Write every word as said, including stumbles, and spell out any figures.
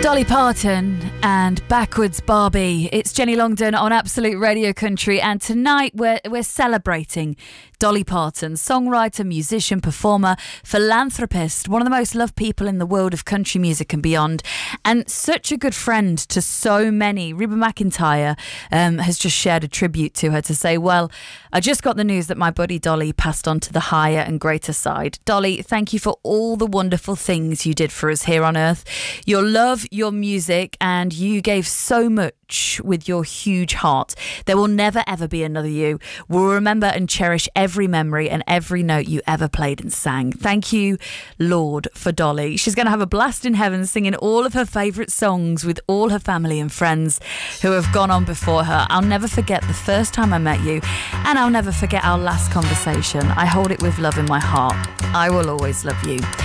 Dolly Parton and Backwards Barbie. It's Jenny Longdon on Absolute Radio Country, and tonight we're we're celebrating Dolly Parton, songwriter, musician, performer, philanthropist, one of the most loved people in the world of country music and beyond, and such a good friend to so many. Reba McEntire um, has just shared a tribute to her to say, well, I just got the news that my buddy Dolly passed on to the higher and greater side. Dolly, thank you for all the wonderful things you did for us here on earth. Your love, your music, and you gave so much with your huge heart. There will never ever be another you. We'll remember and cherish every memory and every note you ever played and sang. Thank you, Lord, for Dolly. She's going to have a blast in heaven singing all of her favourite songs with all her family and friends who have gone on before her. I'll never forget the first time I met you, and I'll never forget our last conversation. I hold it with love in my heart. I will always love you.